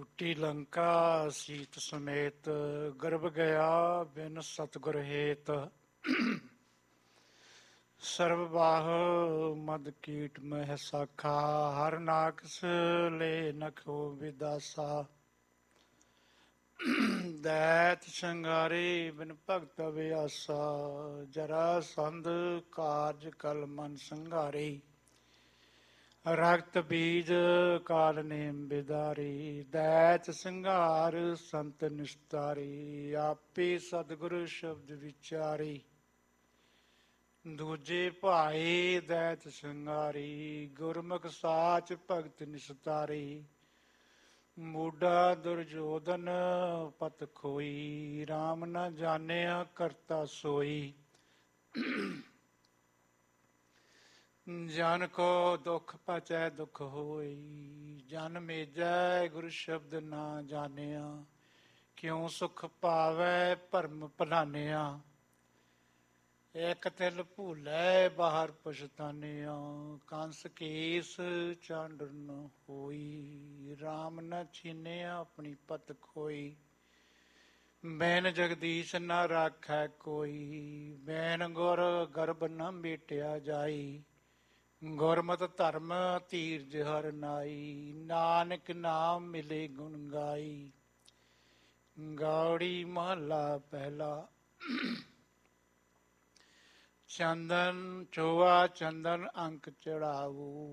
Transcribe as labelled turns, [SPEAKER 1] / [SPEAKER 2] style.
[SPEAKER 1] ਟੂਟੀ ਲੰਕਾ ਸੀਤ ਸਮੇਤ ਗਰਭ ਗਿਆ ਬਿਨ ਸਤਿਗੁਰ ਹੇਤ। ਸਰਬ ਬਾਹ ਮਦ ਕੀਟ ਮਹਿ ਸਾਖਾ ਹਰ ਨਾਕਸ ਲੈ ਨਖੋ ਵਿਦਾਸਾ। ਦੈਤ ਸ਼ੰਗਾਰੇ ਬਿਨ ਭਗਤ ਅਭਿਆਸਾ ਜਰਾ ਸੰਧ ਕਾਰਜ ਕਲ ਮਨ ਸੰਘਾਰੇ। ਰਕਤ ਬੀਜ ਕਾਲ ਨੇਮ ਬਿਦਾਰੀ ਦੈਤ ਸੰਘਾਰ ਸੰਤ ਨਿਸਤਾਰੀ। ਆਪੇ ਸਤਿਗੁਰ ਸ਼ਬਦ ਵਿਚਾਰੀ ਦੂਜੇ ਭਾਏ ਦੈਤ ਸੰਘਾਰੀ। ਗੁਰਮੁਖ ਸਾਚ ਭਗਤ ਨਿਸਤਾਰੀ ਮੂਢਾ ਦੁਰਜੋਧਨ ਪਤ ਖੋਈ। ਰਾਮ ਨ ਜਾਣਿਆ ਕਰਤਾ ਸੋਈ ਜਨ ਕੋ ਦੁਖ ਪਚੈ ਦੁਖ ਹੋਈ। ਜਨ ਮੇਜੈ ਗੁਰ ਸ਼ਬਦ ਨਾ ਜਾਣਿਆ ਕਿਉ ਸੁਖ ਪਾਵੈ ਭਰਮ ਭਲਾਨਿਆ। ਇਕ ਤਿਲ ਭੂਲੈ ਬਾਹਰ ਪਛਤਾਨਿਆ ਕੰਸ ਕੇਸ ਚਾਂਡਰ ਨ ਹੋਈ। ਰਾਮ ਨ ਛੀਨਿਆ ਆਪਣੀ ਪਤ ਖੋਈ ਬੈਨ ਜਗਦੀਸ਼ ਨ ਰਾਖੈ ਕੋਈ। ਬੈਨ ਗੁਰ ਗਰਭ ਨ ਮੇਟਿਆ ਜਾਈ ਗੁਰਮਤਿ ਧਰਮ ਧੀਰਜ ਹਰਿ ਨਾਈ। ਨਾਨਕ ਨਾਮ ਮਿਲੇ ਗੁਣ ਗਾਈ। ਗੌੜੀ ਮਹੱਲਾ ਪਹਿਲਾ। ਚੰਦਨ ਚੋਆ ਚੰਦਨ ਅੰਕ ਚੜਾਵੋ